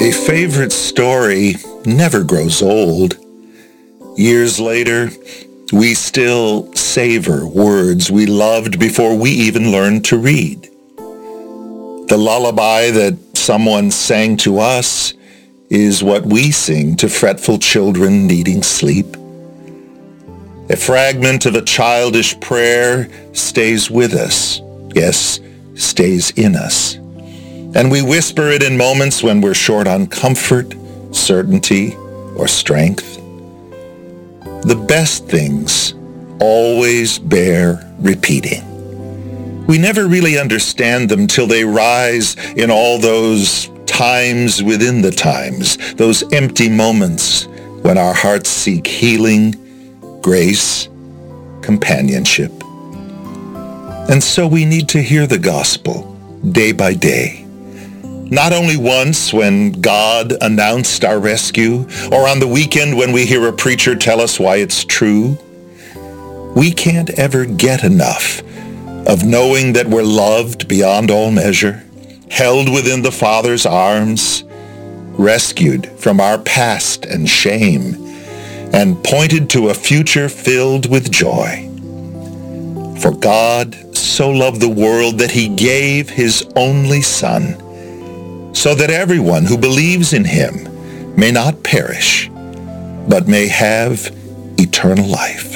A favorite story never grows old. Years later, we still savor words we loved before we even learned to read. The lullaby that someone sang to us is what we sing to fretful children needing sleep. A fragment of a childish prayer stays with us, yes, stays in us. And we whisper it in moments when we're short on comfort, certainty, or strength. The best things always bear repeating. We never really understand them till they rise in all those times within the times, those empty moments when our hearts seek healing, grace, companionship. And so we need to hear the gospel day by day. Not only once when God announced our rescue, or on the weekend when we hear a preacher tell us why it's true. We can't ever get enough of knowing that we're loved beyond all measure, held within the Father's arms, rescued from our past and shame, and pointed to a future filled with joy. For God so loved the world that he gave his only Son, so that everyone who believes in him may not perish, but may have eternal life.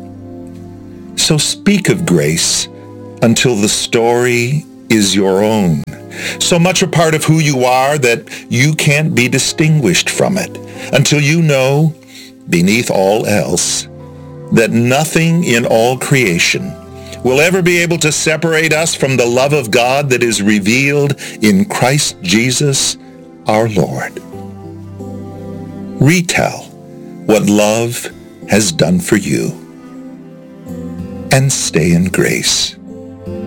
So speak of grace until the story is your own, so much a part of who you are that you can't be distinguished from it, until you know, beneath all else, that nothing in all creation will ever be able to separate us from the love of God that is revealed in Christ Jesus our Lord. Retell what love has done for you, and stay in grace.